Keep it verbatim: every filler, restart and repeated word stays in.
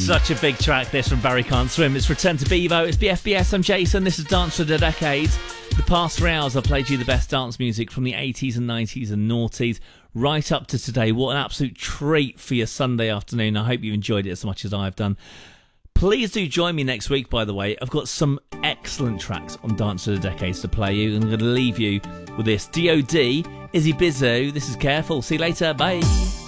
Such a big track this from Barry Can't Swim. It's Return to Bevo, it's B F B S, I'm Jason, this is Dance for the Decades. The past three hours I've played you the best dance music from the eighties and nineties and noughties right up to today. What an absolute treat for your Sunday afternoon. I hope you enjoyed it as much as I've done. Please do join me next week, by the way. I've got some excellent tracks on Dance for the Decades to play you, and I'm going to leave you with this. D O D, Izzy Bizzo, this is Careful. See you later, bye.